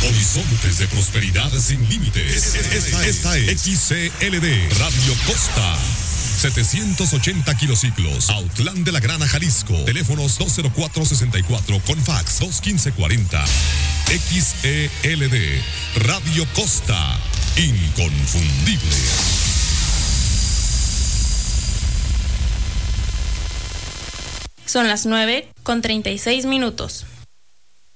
Horizontes de prosperidad sin límites. Esta es XCLD Radio Costa. 780 kilociclos, Autlán de la Grana, Jalisco. Teléfonos 204-64 con fax 215-40. XELD Radio Costa, inconfundible. Son las 9:36.